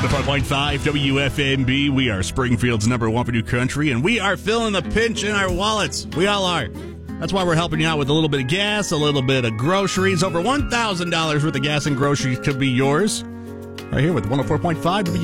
104.5 WFMB. We are Springfield's number one for new country, and we are feeling the pinch in our wallets. We all are. That's why we're helping you out with a little bit of gas, a little bit of groceries. Over $1,000 worth of gas and groceries could be yours. Right here with 104.5 WFMB.